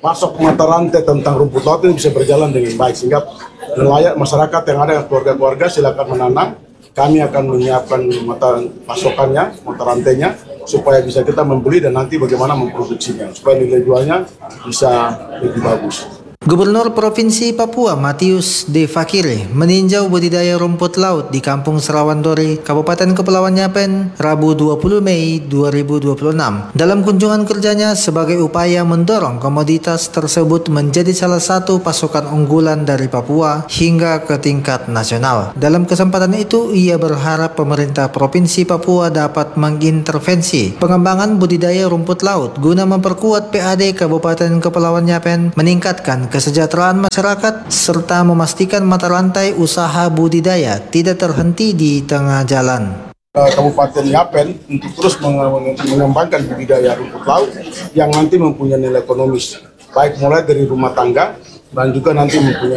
masuk mata rantai tentang rumput laut ini bisa berjalan dengan baik, sehingga nelayan masyarakat yang ada keluarga-keluarga silakan menanam. Kami akan menyiapkan mata pasokannya, mata rantainya, supaya bisa kita membeli dan nanti bagaimana memproduksinya supaya nilai jualnya bisa lebih bagus. Gubernur Provinsi Papua Matius D. Fakiri meninjau budidaya rumput laut di Kampung Sarawandori, Kabupaten Kepulauan Yapen, Rabu 20 Mei 2026. Dalam kunjungan kerjanya sebagai upaya mendorong komoditas tersebut menjadi salah satu pasokan unggulan dari Papua hingga ke tingkat nasional. Dalam kesempatan itu, ia berharap pemerintah Provinsi Papua dapat mengintervensi pengembangan budidaya rumput laut guna memperkuat PAD Kabupaten Kepulauan Yapen, meningkatkan kesejahteraan masyarakat, serta memastikan mata rantai usaha budidaya tidak terhenti di tengah jalan. Kabupaten Yapen untuk terus mengembangkan budidaya rumput laut yang nanti mempunyai nilai ekonomis, baik mulai dari rumah tangga dan juga nanti mempunyai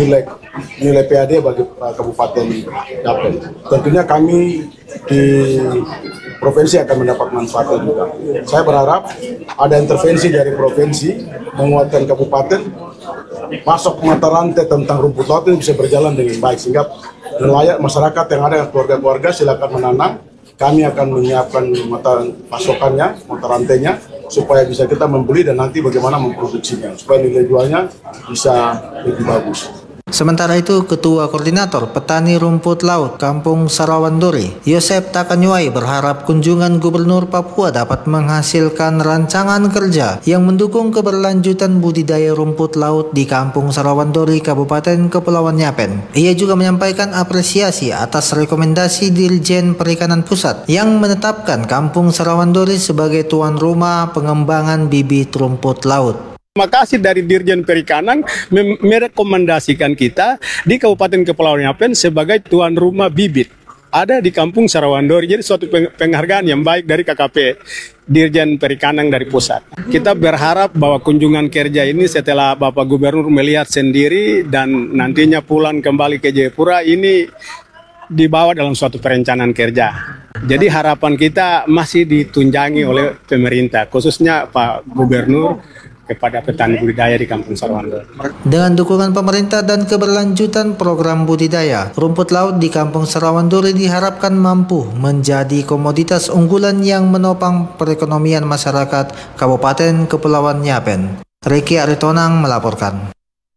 nilai PAD bagi Kabupaten Yapen. Tentunya kami di provinsi akan mendapat manfaatnya juga. Saya berharap ada intervensi dari provinsi menguatkan kabupaten, masuk mata rantai tentang rumput laut ini bisa berjalan dengan baik, sehingga nelayan masyarakat yang ada keluarga-keluarga silakan menanam. Kami akan menyiapkan mata pasokannya, mata rantainya, supaya bisa kita membeli dan nanti bagaimana memproduksinya supaya nilai jualnya bisa lebih bagus. Sementara itu, Ketua Koordinator Petani Rumput Laut Kampung Sarawandori, Yosep Takanyuai, berharap kunjungan Gubernur Papua dapat menghasilkan rancangan kerja yang mendukung keberlanjutan budidaya rumput laut di Kampung Sarawandori, Kabupaten Kepulauan Yapen. Ia juga menyampaikan apresiasi atas rekomendasi Dirjen Perikanan Pusat yang menetapkan Kampung Sarawandori sebagai tuan rumah pengembangan bibit rumput laut. Terima kasih dari Dirjen Perikanan merekomendasikan kita di Kabupaten Kepulauan Yapen sebagai tuan rumah bibit. Ada di Kampung Sarawandori, jadi suatu penghargaan yang baik dari KKP Dirjen Perikanan dari pusat. Kita berharap bahwa kunjungan kerja ini setelah Bapak Gubernur melihat sendiri dan nantinya pulang kembali ke Jayapura ini dibawa dalam suatu perencanaan kerja. Jadi harapan kita masih ditunjangi oleh pemerintah, khususnya Pak Gubernur, kepada petani budidaya di Kampung Sarawandori. Dengan dukungan pemerintah dan keberlanjutan program budidaya, rumput laut di Kampung Sarawandori diharapkan mampu menjadi komoditas unggulan yang menopang perekonomian masyarakat Kabupaten Kepulauan Yapen. Riki Aritonang melaporkan.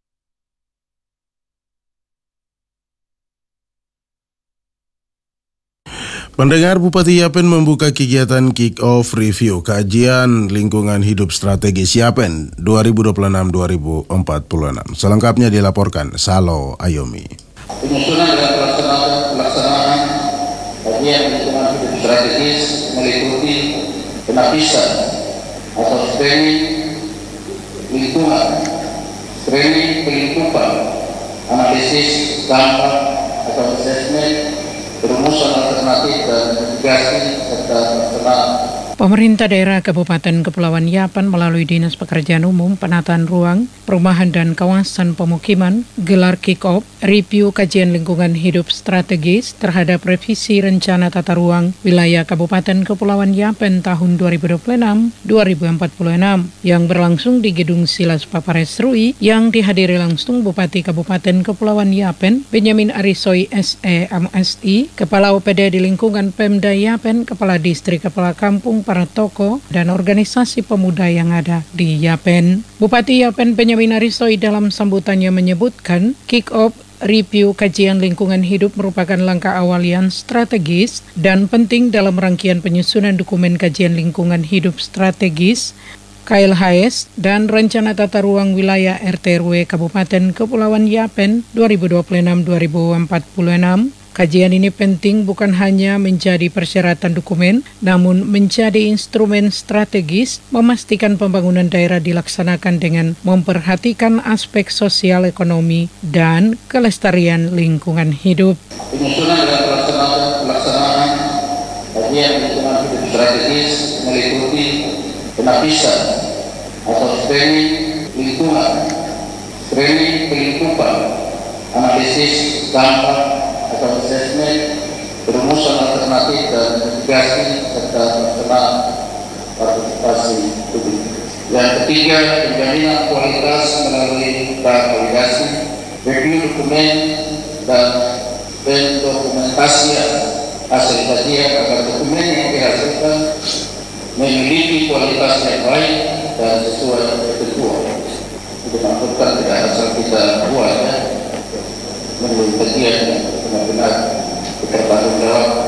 Pendengar, Bupati Yapen membuka kegiatan kick-off review kajian lingkungan hidup strategis Yapen 2026-2046. Selengkapnya dilaporkan Salo Ayomi. Penyusunan dan pelaksanaan kajian lingkungan hidup strategis meliputi penapisan atau training lingkungan, training pelingkupan, analisis dampak atau assessment, perumusan alternatif dan mitigasi serta pelaksanaan. Pemerintah daerah Kabupaten Kepulauan Yapen melalui Dinas Pekerjaan Umum, Penataan Ruang, Perumahan dan Kawasan Pemukiman gelar kick-off review kajian lingkungan hidup strategis terhadap revisi rencana tata ruang wilayah Kabupaten Kepulauan Yapen tahun 2026-2046 yang berlangsung di Gedung Silas Papares Rui yang dihadiri langsung Bupati Kabupaten Kepulauan Yapen Benyamin Arisoy SE MSI, Kepala OPD di lingkungan Pemda Yapen, Kepala Distrik, Kepala Kampung, para tokoh dan organisasi pemuda yang ada di Yapen. Bupati Yapen Benyamin Arisoy dalam sambutannya menyebutkan kick-off review kajian lingkungan hidup merupakan langkah awal yang strategis dan penting dalam rangkaian penyusunan dokumen kajian lingkungan hidup strategis KLHS dan Rencana Tata Ruang Wilayah RT/RW Kabupaten Kepulauan Yapen 2026-2046. Kajian ini penting bukan hanya menjadi persyaratan dokumen, namun menjadi instrumen strategis memastikan pembangunan daerah dilaksanakan dengan memperhatikan aspek sosial, ekonomi, dan kelestarian lingkungan hidup. Penyusunan dan pelaksanaan kajian lingkungan hidup strategis meliputi penapisan atau training lingkungan, training pelingkupan, analisis dampak atau assessment, perumusan alternatif dan mitigasi serta pelaksanaan partisipasi publik. Yang ketiga, penjaminan kualitas melalui validasi, review dokumen, dan pendokumentasian hasil kajian agar dokumen yang dihasilkan memiliki kualitas yang baik dan sesuai ketentuan. Itu maksudkan tidak asal kita buat ya, melalui kajian yang benar-benar bertanggungjawab.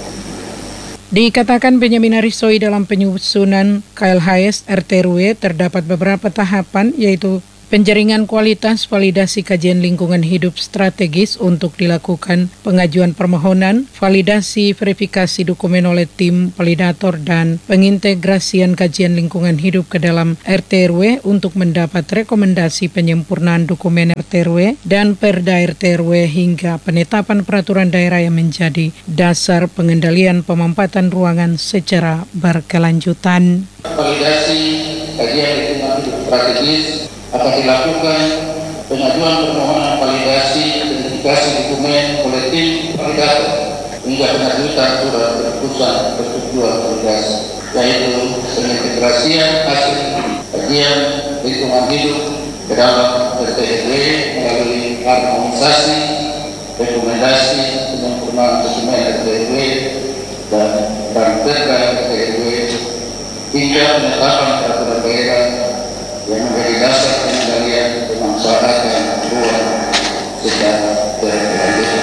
Dikatakan Benyamin Arisoi dalam penyusunan KLHS RT/RW terdapat beberapa tahapan, yaitu penjaringan kualitas, validasi kajian lingkungan hidup strategis untuk dilakukan pengajuan permohonan, validasi verifikasi dokumen oleh tim validator, dan pengintegrasian kajian lingkungan hidup ke dalam RT/RW untuk mendapat rekomendasi penyempurnaan dokumen RT/RW dan Perda RT/RW hingga penetapan peraturan daerah yang menjadi dasar pengendalian pemampatan ruangan secara berkelanjutan. Validasi kajian lingkungan hidup strategis akan dilakukan pengajuan permohonan validasi identifikasi dokumen oleh tim validator hingga pengajuan surat keputusan persetujuan validasi, yaitu pengintegrasian hasil kajian lingkungan hidup ke dalam RT/RW melalui harmonisasi rekomendasi penyempurnaan dokumen RT/RW dan Perda RT/RW hingga penetapan peraturan daerah yang menjadi dasar pengendalian pemanfaatan ruang secara berkelanjutan.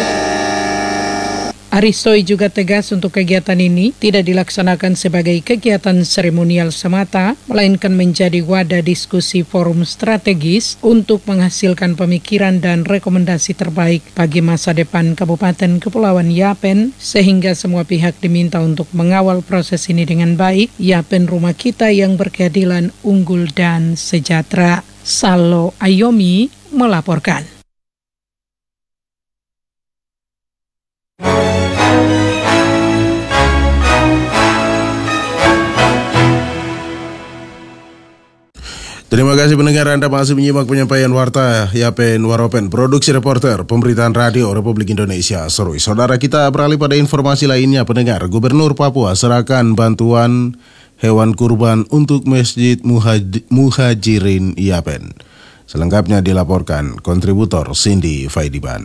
Arisoi juga tegas untuk kegiatan ini tidak dilaksanakan sebagai kegiatan seremonial semata, melainkan menjadi wadah diskusi forum strategis untuk menghasilkan pemikiran dan rekomendasi terbaik bagi masa depan Kabupaten Kepulauan Yapen, sehingga semua pihak diminta untuk mengawal proses ini dengan baik. Yapen rumah kita yang berkeadilan, unggul, dan sejahtera. Salo Ayomi melaporkan. Terima kasih pendengar, Anda masih menyimak penyampaian Warta Yapen Waropen, produksi reporter Pemberitaan Radio Republik Indonesia Serui. Saudara, kita beralih pada informasi lainnya. Pendengar, Gubernur Papua serahkan bantuan hewan kurban untuk Masjid Muhajirin Yapen. Selengkapnya dilaporkan kontributor Cindy Faidiban.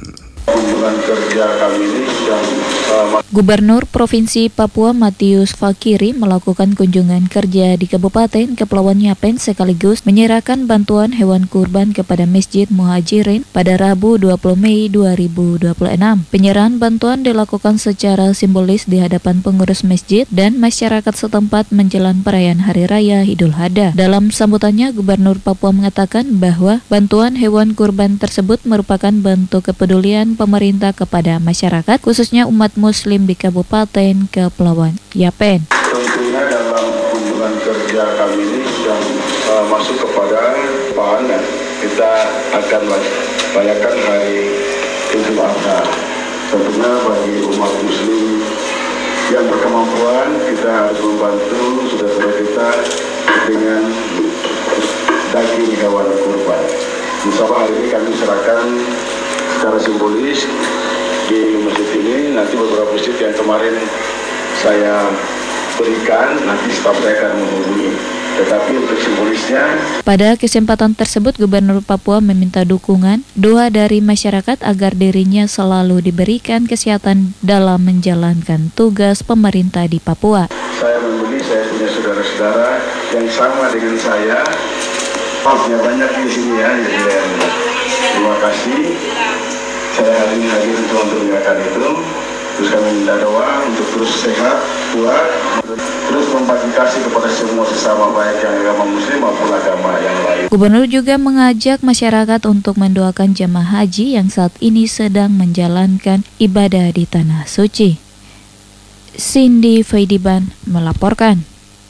Gubernur Provinsi Papua Matius Fakiri melakukan kunjungan kerja di Kabupaten Kepulauan Yapen sekaligus menyerahkan bantuan hewan kurban kepada Masjid Muhajirin pada Rabu 20 Mei 2026. Penyerahan bantuan dilakukan secara simbolis di hadapan pengurus masjid dan masyarakat setempat menjelang perayaan Hari Raya Idul Adha. Dalam sambutannya, Gubernur Papua mengatakan bahwa bantuan hewan kurban tersebut merupakan bentuk kepedulian pemerintah kepada masyarakat, khususnya umat Muslim di Kabupaten Kepulauan Yapen. Tentunya dalam kunjungan kerja kami ini sedang masuk kepada panen. Kita akan rayakan hari Idul Adha. Tentunya bagi umat Muslim yang berkemampuan, kita harus membantu saudara kita dengan daging hewan kurban. Insya Allah hari ini kami serahkan secara simbolis di masjid ini. Nanti beberapa masjid yang kemarin saya berikan, nanti staf saya akan menghubungi. Tetapi untuk simbolisnya. Pada kesempatan tersebut, Gubernur Papua meminta dukungan, doa dari masyarakat agar dirinya selalu diberikan kesehatan dalam menjalankan tugas pemerintah di Papua. Saya punya saudara-saudara yang sama dengan saya. Maafnya banyak di sini ya. Terima kasih. Saya hari ini hadir untuk mendengarkan itu. Terus kami minta doa untuk terus sehat, kuat, terus membagi kasih kepada semua sesama, baik yang agama Muslim maupun agama yang lain. Gubernur juga mengajak masyarakat untuk mendoakan jemaah haji yang saat ini sedang menjalankan ibadah di Tanah Suci. Cindy Faidiban melaporkan.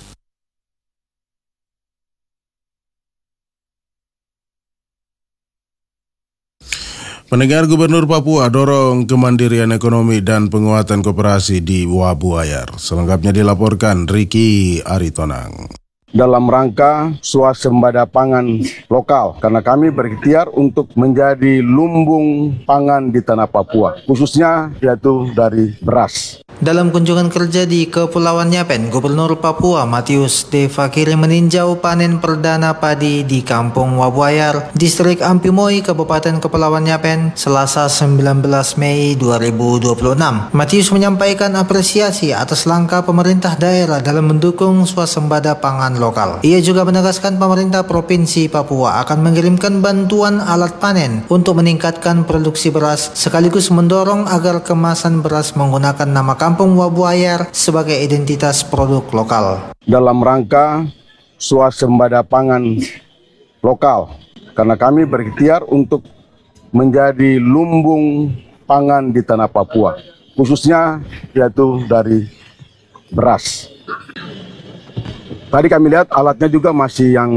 Pendengar, Gubernur Papua dorong kemandirian ekonomi dan penguatan koperasi di Wabuayar. Selengkapnya dilaporkan Ricky Aritonang. Dalam rangka swasembada pangan lokal, karena kami berikhtiar untuk menjadi lumbung pangan di tanah Papua, khususnya yaitu dari beras. Dalam kunjungan kerja di Kepulauan Yapen, Gubernur Papua Matius D. Fakiri meninjau panen perdana padi di Kampung Wabuayar, Distrik Ampimoy, Kabupaten Kepulauan Yapen, Selasa 19 Mei 2026. Matius menyampaikan apresiasi atas langkah pemerintah daerah dalam mendukung swasembada pangan lokal. Ia juga menegaskan pemerintah Provinsi Papua akan mengirimkan bantuan alat panen untuk meningkatkan produksi beras, sekaligus mendorong agar kemasan beras menggunakan nama Kampung Wabuayar sebagai identitas produk lokal. Dalam rangka swasembada pangan lokal, karena kami berikhtiar untuk menjadi lumbung pangan di tanah Papua, khususnya yaitu dari beras. Tadi kami lihat alatnya juga masih yang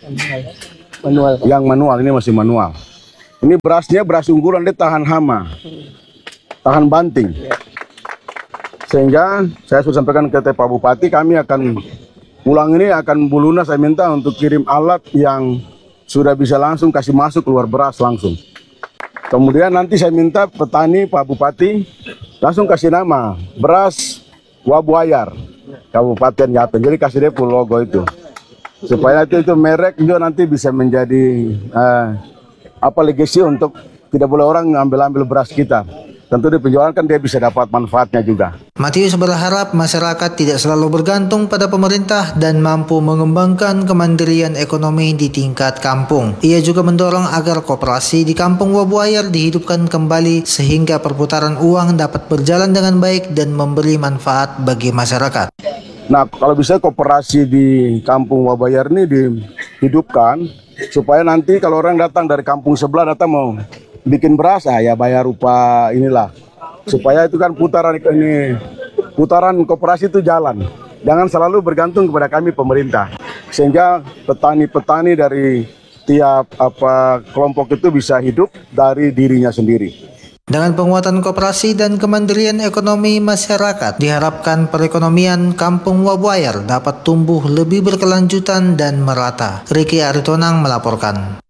manual, ini masih manual. Ini berasnya beras unggulan, dia tahan hama, tahan banting. Sehingga saya sudah sampaikan ke Pak Bupati, kami akan pulang ini akan Bu Luna saya minta untuk kirim alat yang sudah bisa langsung kasih masuk keluar beras langsung. Kemudian nanti saya minta petani Pak Bupati langsung kasih nama beras Wabuayar Kabupaten Yapen. Jadi kasih dia logo itu. Supaya itu merek juga nanti bisa menjadi legasi untuk tidak boleh orang ambil beras kita. Tentu di penjualan kan dia bisa dapat manfaatnya juga. Matius berharap masyarakat tidak selalu bergantung pada pemerintah dan mampu mengembangkan kemandirian ekonomi di tingkat kampung. Ia juga mendorong agar koperasi di Kampung Wabuayar dihidupkan kembali sehingga perputaran uang dapat berjalan dengan baik dan memberi manfaat bagi masyarakat. Nah, kalau bisa koperasi di Kampung Wabuayar ini dihidupkan supaya nanti kalau orang datang dari kampung sebelah datang mau bikin beras, ya bayar rupa inilah. Supaya itu kan putaran koperasi itu jalan. Jangan selalu bergantung kepada kami pemerintah. Sehingga petani-petani dari tiap kelompok itu bisa hidup dari dirinya sendiri. Dengan penguatan koperasi dan kemandirian ekonomi masyarakat, diharapkan perekonomian Kampung Wabuayar dapat tumbuh lebih berkelanjutan dan merata. Ricky Aritonang melaporkan.